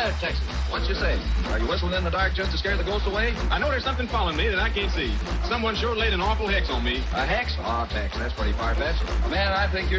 quiet, Texas. What's you say? Are you whistling in the dark just to scare the ghost away? I know there's something following me that I can't see. Someone sure laid an awful hex on me. A hex? Oh, Tex, that's pretty far-fetched. Man, I think you're